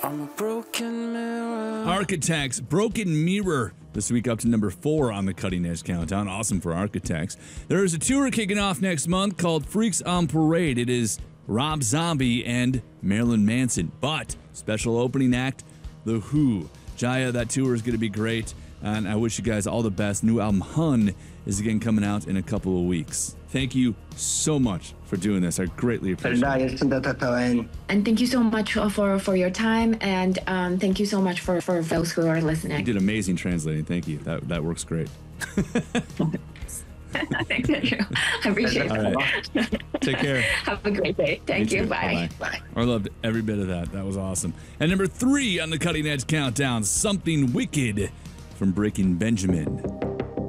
I'm a broken mirror. Architects, Broken Mirror. This week up to number 4 on the Cutting Edge Countdown. Awesome for Architects. There is a tour kicking off next month called Freaks on Parade. It is Rob Zombie and Marilyn Manson. But special opening act, The Who. Jaya, that tour is going to be great. And I wish you guys all the best. New album Hun is again coming out in a couple of weeks. Thank you so much for doing this. I greatly appreciate it. And thank you so much for your time, and thank you so much for those who are listening. You did amazing translating. Thank you. That works great. Thank you. I appreciate it. Right. Take care. Have a great day. Thank you. Bye. Bye. I loved every bit of that. That was awesome. And number 3 on the Cutting Edge Countdown, Something Wicked from Breaking Benjamin.